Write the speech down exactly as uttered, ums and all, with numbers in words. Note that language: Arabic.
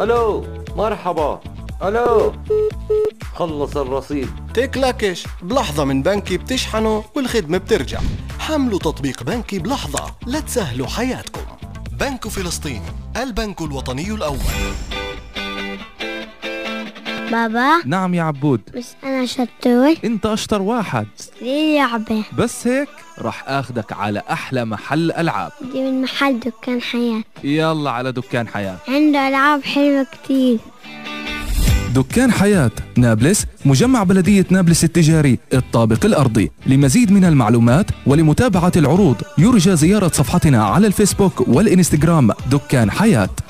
الو مرحبا. الو خلص الرصيد. تكلكش بلحظة من بنكي بتشحنه والخدمة بترجع. حملوا تطبيق بنكي بلحظة لتسهلوا حياتكم. بنك فلسطين، البنك الوطني الأول. بابا. نعم يا عبود. بس أنا شطور. انت أشطر واحد. ليه لعبة؟ بس هيك رح اخدك على احلى محل العاب. دي من محل دكان حياة. يلا على دكان حياة، عنده ألعاب حلوة كتير. دكان حياة نابلس، مجمع بلدية نابلس التجاري الطابق الأرضي. لمزيد من المعلومات ولمتابعة العروض يرجى زيارة صفحتنا على الفيسبوك والإنستغرام دكان حياة.